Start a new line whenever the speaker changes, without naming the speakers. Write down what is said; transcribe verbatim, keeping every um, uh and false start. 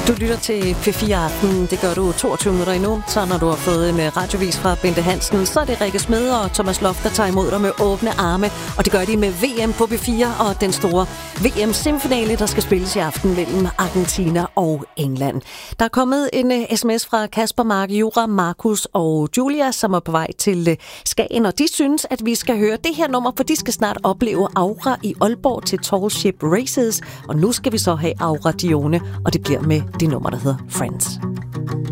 Du lytter til P fire Aften. Det gør du toogtyve minutter endnu. Så når du har fået en radiovis fra Bente Hansen, så er det Rikke Smed og Thomas Loft, der tager imod dig med åbne arme. Og det gør de med V M på P fire og den store V M-semifinale, der skal spilles i aften mellem Argentina og England. Der er kommet en sms fra Kasper, Mark, Jura, Markus og Julia, som er på vej til Skagen. Og de synes, at vi skal høre det her nummer, for de skal snart opleve Aura i Aalborg til Tall Ship Races. Og nu skal vi så have Aura Dione, og det bliver med det nummer, der hedder Friends.